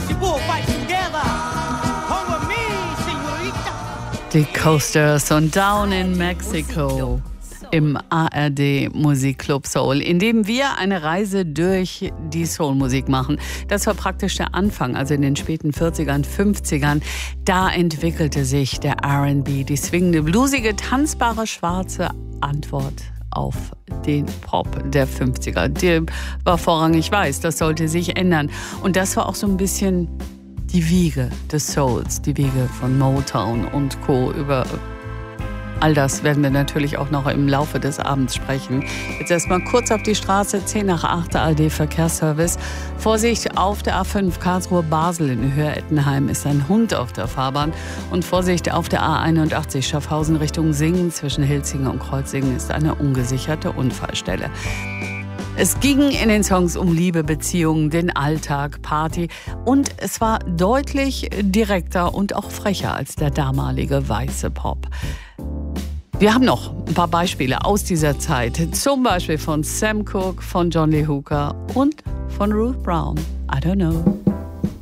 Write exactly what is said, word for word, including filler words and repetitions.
Die Coasters und Down in Mexico im A R D Musikclub Soul, in dem wir eine Reise durch die Soulmusik machen. Das war praktisch der Anfang, also in den späten vierzigern, fünfzigern. Da entwickelte sich der R and B, die swingende, bluesige, tanzbare, schwarze Antwort auf den Pop der fünfziger. Der war vorrangig weiß, das sollte sich ändern. Und das war auch so ein bisschen die Wiege des Souls, die Wiege von Motown und Co. Über all das werden wir natürlich auch noch im Laufe des Abends sprechen. Jetzt erstmal kurz auf die Straße, zehn nach acht, A R D Verkehrsservice. Vorsicht auf der A fünf Karlsruhe-Basel in Höher-Ettenheim ist ein Hund auf der Fahrbahn. Und Vorsicht auf der A einundachtzig Schaffhausen Richtung Singen zwischen Hilzingen und Kreuzingen ist eine ungesicherte Unfallstelle. Es ging in den Songs um Liebe, Beziehungen, den Alltag, Party und es war deutlich direkter und auch frecher als der damalige weiße Pop. Wir haben noch ein paar Beispiele aus dieser Zeit, zum Beispiel von Sam Cooke, von John Lee Hooker und von Ruth Brown. I don't know.